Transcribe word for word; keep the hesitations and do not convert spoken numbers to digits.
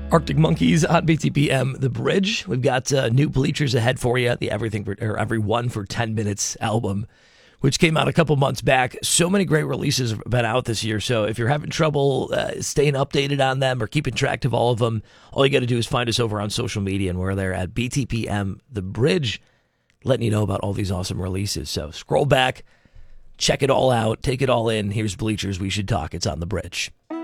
Arctic Monkeys on B T P M, The Bridge. We've got uh, new Bleachers ahead for you, the Everything for, or Everyone for ten minutes album, which came out a couple months back. So many great releases have been out this year, so if you're having trouble uh, staying updated on them or keeping track of all of them, all you got to do is find us over on social media, and we're there at B T P M, The Bridge, letting you know about all these awesome releases. So scroll back, check it all out, take it all in. Here's Bleachers, We Should Talk. It's on The Bridge.